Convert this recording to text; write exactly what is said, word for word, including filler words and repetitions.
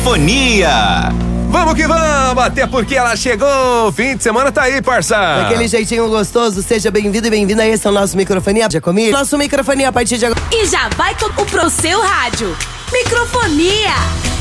Microfonia. Vamos que vamos, até porque ela chegou. Fim de semana tá aí, parça. Daquele jeitinho gostoso, seja bem-vindo e bem-vinda. Esse é o nosso Microfonia. Já comigo? Nosso Microfonia a partir de agora. E já vai com o pro seu rádio. Microfonia.